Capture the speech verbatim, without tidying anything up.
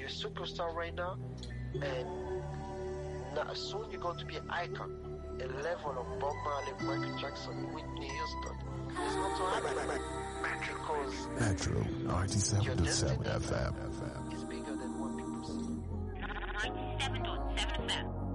a superstar right now, and not, soon you're going to be an icon. A level of Bob Marley, Michael Jackson, Whitney Houston. It's not to happen because Metro ninety-seven point seven F M. is bigger than what people see. ninety-seven point seven F M.